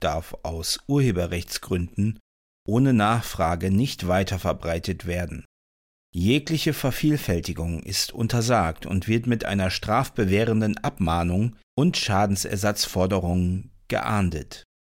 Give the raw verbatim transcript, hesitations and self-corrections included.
darf aus Urheberrechtsgründen ohne Nachfrage nicht weiterverbreitet werden. Jegliche Vervielfältigung ist untersagt und wird mit einer strafbewährenden Abmahnung und Schadensersatzforderung geahndet.